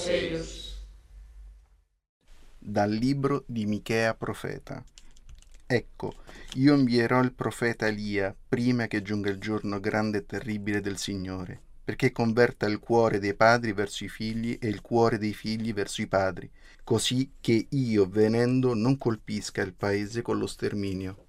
Ceius. Dal libro di Michea profeta. Ecco, io invierò il profeta Elia prima che giunga il giorno grande e terribile del Signore, perché converta il cuore dei padri verso i figli e il cuore dei figli verso i padri, così che io, venendo, non colpisca il paese con lo sterminio.